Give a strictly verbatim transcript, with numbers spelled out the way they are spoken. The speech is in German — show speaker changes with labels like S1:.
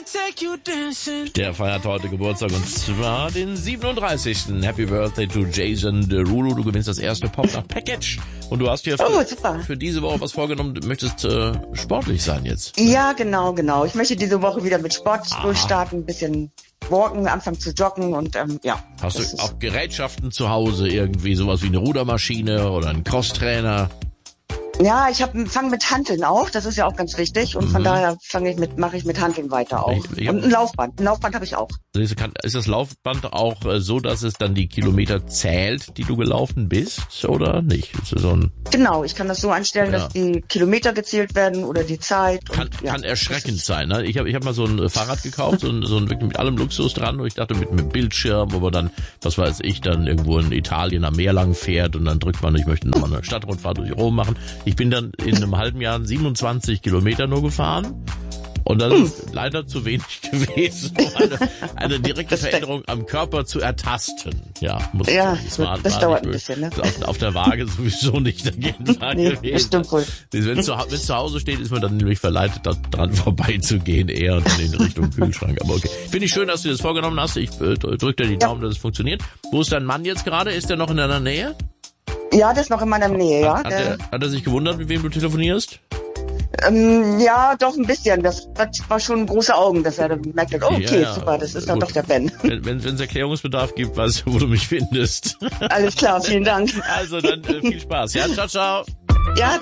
S1: Der feiert heute Geburtstag und zwar den siebenunddreißigsten Happy Birthday to Jason Derulo. Du gewinnst das erste Pop nach Package. Und du hast hier für,
S2: oh, super.
S1: für diese Woche was vorgenommen. Du möchtest äh, sportlich sein jetzt.
S2: Ja, genau, genau. Ich möchte diese Woche wieder mit Sport Aha. durchstarten, ein bisschen walken, anfangen zu joggen und ähm, ja.
S1: Hast du auch Gerätschaften zu Hause, irgendwie sowas wie eine Rudermaschine oder einen Crosstrainer?
S2: Ja, ich habe fange mit Hanteln auch, das ist ja auch ganz wichtig und mhm. von daher fange ich mit mache ich mit Hanteln weiter auch. Ich, ich und ein Laufband, ein Laufband habe ich auch.
S1: Ist das Laufband auch so, dass es dann die Kilometer zählt, die du gelaufen bist oder nicht? Ist das so ein
S2: genau, ich kann das so einstellen, ja. dass die Kilometer gezählt werden oder die Zeit.
S1: Kann,
S2: und, ja,
S1: kann erschreckend sein. Ne? Ich habe ich hab mal so ein Fahrrad gekauft, so ein, so ein wirklich mit allem Luxus dran und ich dachte mit einem Bildschirm, wo man dann, was weiß ich, dann irgendwo in Italien am Meer lang fährt und dann drückt man, ich möchte nochmal eine Stadtrundfahrt durch Rom machen. Ich bin dann in einem halben Jahr siebenundzwanzig Kilometer nur gefahren. Und das ist leider zu wenig gewesen, um eine, eine direkte Veränderung am Körper zu ertasten. Ja, muss
S2: ja
S1: ich sagen.
S2: das, das dauert ein bisschen, ne?
S1: Auf, auf der Waage sowieso nicht dagegen
S2: nee, gewesen. Das stimmt wohl.
S1: Wenn es zu, zu Hause steht, ist man dann nämlich verleitet, da dran vorbeizugehen, eher und dann in Richtung Kühlschrank. Aber okay. Finde ich schön, dass du das vorgenommen hast. Ich äh, drücke dir die Daumen, ja. dass es funktioniert. Wo ist dein Mann jetzt gerade? Ist der noch in deiner Nähe?
S2: Ja, der ist noch in meiner Nähe, ja.
S1: Hat, hat, er, hat er sich gewundert, mit wem du telefonierst?
S2: Ähm, ja, doch ein bisschen. Das, das war schon große Augen, dass er gemerkt hat, oh, okay,
S1: ja,
S2: super, das ist dann doch der Ben.
S1: Wenn es Erklärungsbedarf gibt, weißt du, wo du mich findest.
S2: Alles klar, vielen Dank.
S1: Also dann äh, viel Spaß. Ja, ciao, ciao.
S2: Ja.